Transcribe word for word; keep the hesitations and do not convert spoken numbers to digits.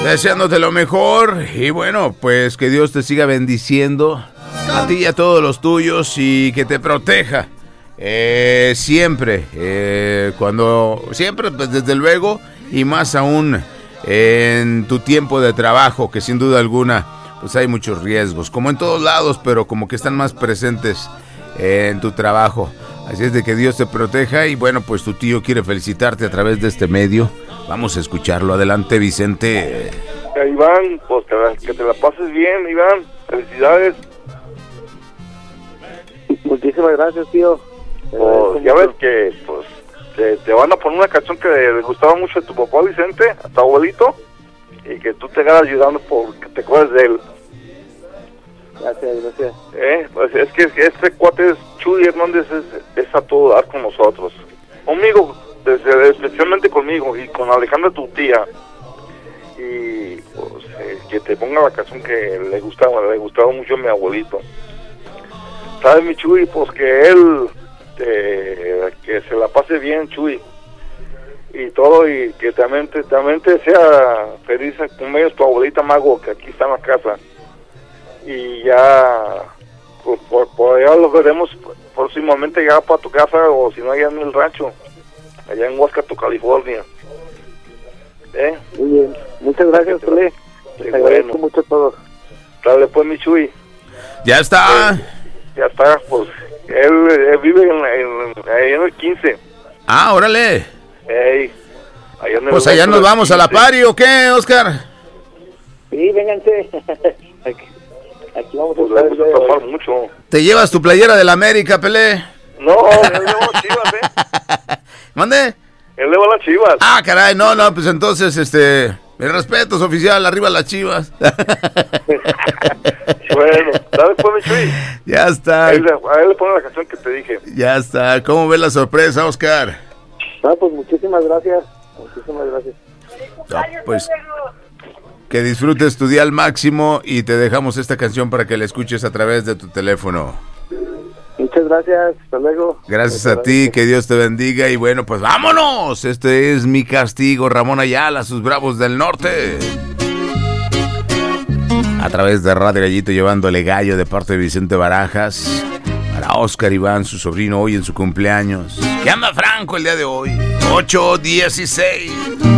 deseándote lo mejor y bueno, pues que Dios te siga bendiciendo a ti y a todos los tuyos y que te proteja eh, siempre, eh, cuando, siempre, pues desde luego y más aún en tu tiempo de trabajo, que sin duda alguna, pues hay muchos riesgos, como en todos lados, pero como que están más presentes en tu trabajo. Así es de que Dios te proteja y bueno, pues tu tío quiere felicitarte a través de este medio. Vamos a escucharlo. Adelante, Vicente. Eh, Iván, pues que, la, que te la pases bien, Iván. Felicidades. Muchísimas gracias, tío. Pues ya ves que pues te, te van a poner una canción que le gustaba mucho a tu papá Vicente, a tu abuelito, y que tú te hagas ayudando porque te acuerdes de él. Gracias, gracias. Eh, pues es que este cuate es Chuy Hernández, es, es a todo dar con nosotros. Conmigo, desde, especialmente conmigo y con Alejandra, tu tía. Y pues eh, que te ponga la canción que le gustaba, le gustaba mucho a mi abuelito. ¿Sabes, mi Chuy? Pues que él, eh, que se la pase bien, Chuy. Y todo, y que también te, también te sea feliz con ellos, tu abuelita Mago, que aquí está en la casa. Y ya pues, por, por allá los veremos próximamente ya para tu casa, o si no allá en el rancho, allá en Huascato, California. ¿Eh? Muy bien, muchas gracias, Tole. Les agradezco bueno. mucho a todos. Dale pues, mi Chuy. Ya está. Eh, ya está, pues él, él vive en, en, ahí en el quince. Ah, órale. Ey, allá en el pues allá nos vamos quince. A la pari, ¿o qué, Oscar? Sí, vénganse. Aquí, aquí vamos pues a, vamos a tomar mucho. ¿Te llevas tu playera del América, Pelé? No, él le va a las Chivas, ¿eh? ¿Mande? Él le va a las Chivas. Ah, caray, no, no, pues entonces, este... mis respetos, oficial, arriba las Chivas. Bueno, dale pues, mi Chuy. Ya está. A él, a él le pone la canción que te dije. Ya está. ¿Cómo ves la sorpresa, Oscar? Ah, pues muchísimas gracias. Muchísimas gracias. No, pues que disfrutes tu día al máximo y te dejamos esta canción para que la escuches a través de tu teléfono. Muchas gracias, hasta luego. Gracias a ti, que Dios te bendiga y bueno, pues vámonos. Este es Mi Castigo, Ramón Ayala, sus Bravos del Norte. A través de Radio Gallito, llevándole gallo de parte de Vicente Barajas para Oscar Iván, su sobrino, hoy en su cumpleaños. ¿Qué anda Franco el día de hoy? ocho dieciséis